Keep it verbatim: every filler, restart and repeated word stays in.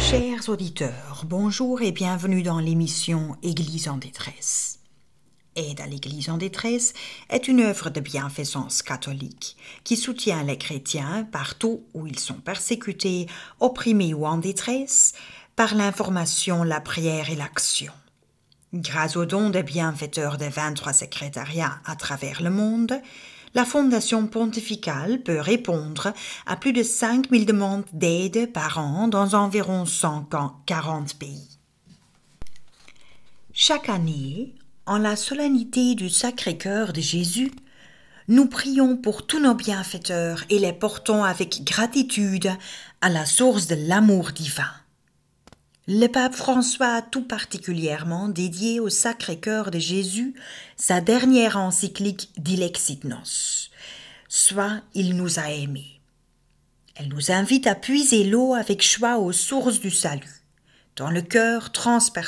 Chers auditeurs, bonjour et bienvenue dans l'émission Église en détresse. Aide à l'Église en détresse est une œuvre de bienfaisance catholique qui soutient les chrétiens partout où ils sont persécutés, opprimés ou en détresse par l'information, la prière et l'action. Grâce aux dons des bienfaiteurs des vingt-trois secrétariats à travers le monde, la Fondation pontificale peut répondre à plus de cinq mille demandes d'aide par an dans environ cent quarante pays. Chaque année, en la solennité du Sacré-Cœur de Jésus, nous prions pour tous nos bienfaiteurs et les portons avec gratitude à la source de l'amour divin. Le pape François a tout particulièrement dédié au Sacré-Cœur de Jésus sa dernière encyclique Dilexit Nos, soit Il nous a aimés. Elle nous invite à puiser l'eau avec choix aux sources du salut, dans le cœur transpersonnel